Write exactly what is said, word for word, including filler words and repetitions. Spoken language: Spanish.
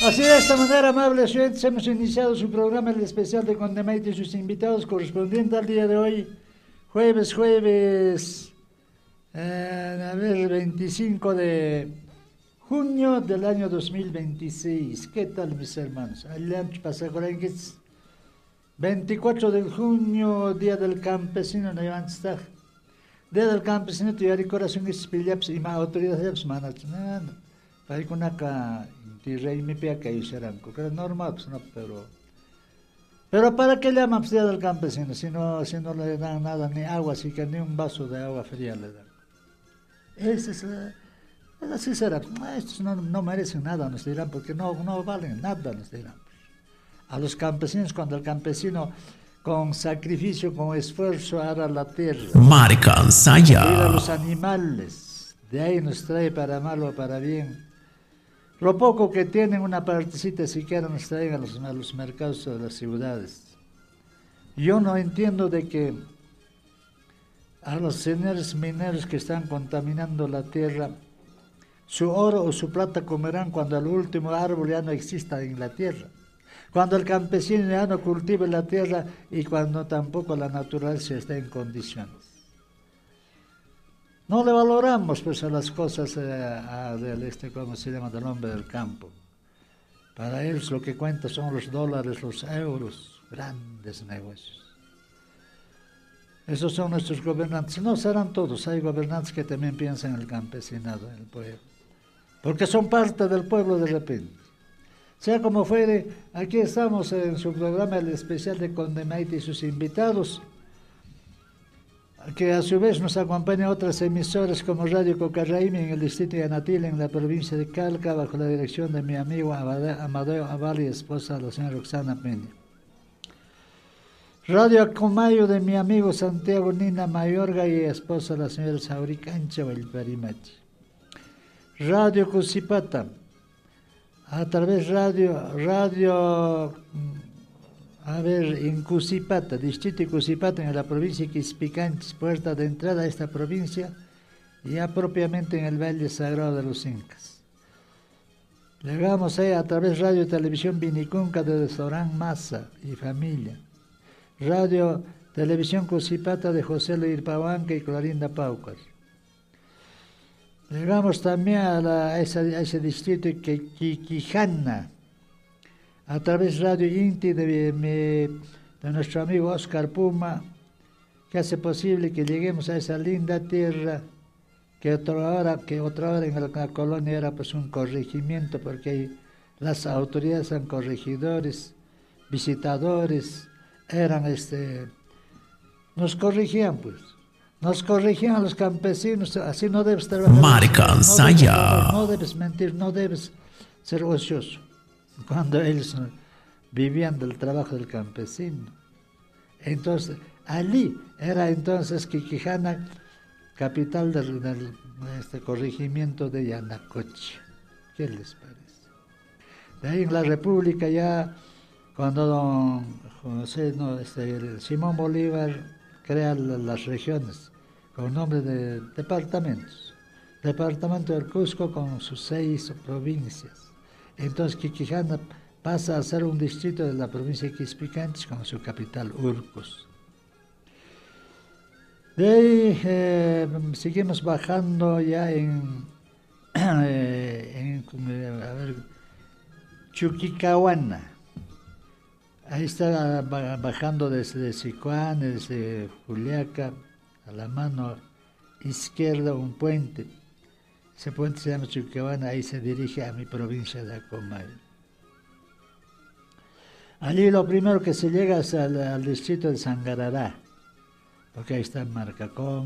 Así de esta manera, amables oyentes, hemos iniciado su programa el especial de Condemaite y sus invitados correspondiente al día de hoy, jueves, jueves, eh, a ver, veinticinco de junio del año dos mil veintiséis. ¿Qué tal, mis hermanos? veinticuatro de junio, día del campesino, no hay día del campesino, tu yari corazón es pillaps y más autoridades manach, nada. Hay una que rey me pega que serán, que es normal, pues, no, pero pero para qué llaman día del campesino si no si no le dan nada ni agua, así que ni un vaso de agua fría le dan. Ese es, es así será. Estos no, no merecen nada, nos dirán, porque no no valen nada, nos dirán. A los campesinos, cuando el campesino con sacrificio, con esfuerzo hará la tierra, cuida a los animales, de ahí nos trae para mal o para bien. Lo poco que tienen, una partecita siquiera nos traen a los, a los mercados de las ciudades. Yo no entiendo de que a los señores mineros que están contaminando la tierra, su oro o su plata comerán cuando el último árbol ya no exista en la tierra, cuando el campesino ya no cultive la tierra y cuando tampoco la naturaleza está en condiciones. No le valoramos pues a las cosas eh, a, del este, ¿cómo se llama?, del hombre del campo. Para ellos lo que cuenta son los dólares, los euros, grandes negocios. Esos son nuestros gobernantes. No serán todos, hay gobernantes que también piensan en el campesinado, en el pueblo. Porque son parte del pueblo de repente. Sea como fuere, aquí estamos en su programa el especial de Condemaite y sus invitados, que a su vez nos acompañan otras emisoras como Radio Cocarraimi en el distrito de Anatil, en la provincia de Calca, bajo la dirección de mi amigo Amadeo Aval y esposa, la señora Roxana Peña. Radio Acomayo de mi amigo Santiago Nina Mayorga y esposa, la señora Sauri Cancha Valparimachi. Radio Cusipata, a través radio, radio... A ver, en Cusipata, distrito de Cusipata, en la provincia de Quispicanchis, puerta de entrada a esta provincia, ya propiamente en el Valle Sagrado de los Incas. Llegamos ahí a través radio y televisión Vinicunca de Során Massa y familia. Radio Televisión Cusipata de José Leir Pahuanca y Clorinda Paucas. Llegamos también a, la, a, esa, a ese distrito de Quijana, a través Radio Inti de, de, de nuestro amigo Oscar Puma, que hace posible que lleguemos a esa linda tierra que otra hora, que otra hora en la colonia era pues un corregimiento, porque ahí las autoridades eran corregidores, visitadores, eran este, nos corregían pues, nos corregían a los campesinos, así no debes trabajar, no debes, no debes mentir, no debes ser ocioso. Cuando ellos vivían del trabajo del campesino. Entonces, allí era entonces Quiquijana, capital del, del este corregimiento de Yanacocha. ¿Qué les parece? De ahí en la República ya, cuando don José, no, este, Simón Bolívar crea las regiones con nombre de departamentos. Departamento del Cusco con sus seis provincias. Entonces Quiquijana pasa a ser un distrito de la provincia de Quispicanchis con su capital Urcos. De ahí eh, seguimos bajando ya en, eh, en a ver, Chuquicahuana. Ahí está bajando desde Sicuán, desde Juliaca, a la mano izquierda un puente. Ese puente se llama Chuquicahuana, ahí se dirige a mi provincia de Acomayo. Allí lo primero que se llega es al, al distrito de Sangarará, porque ahí está Marcacón,